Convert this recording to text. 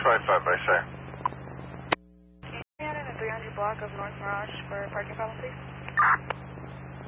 555, I say. Can you hand in a 300 block of North Mirage for parking problem, please?